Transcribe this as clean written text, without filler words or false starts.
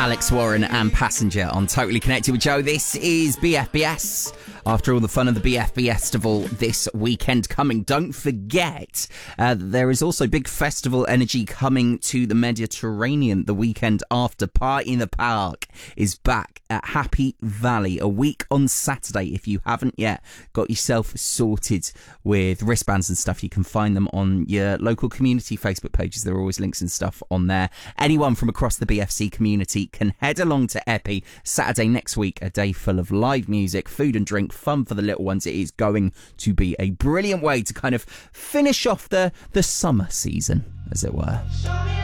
Alex Warren and Passenger on Totally Connected with Joe. This is BFBS. After all the fun of the BF Festival this weekend coming, don't forget there is also big festival energy coming to the Mediterranean the weekend after. Party in the Park is back at Happy Valley a week on Saturday. If you haven't yet got yourself sorted with wristbands and stuff, you can find them on your local community Facebook pages. There are always links and stuff on there. Anyone from across the BFC community can head along to Epi Saturday next week, a day full of live music, food and drink, fun for the little ones. It is going to be a brilliant way to kind of finish off the summer season, as it were.